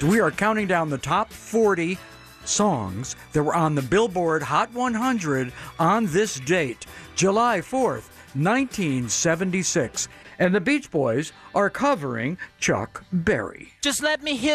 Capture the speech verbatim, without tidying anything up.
We are counting down the top forty songs that were on the Billboard Hot one hundred on this date, July fourth, nineteen seventy-six. And the Beach Boys are covering Chuck Berry. Just let me hit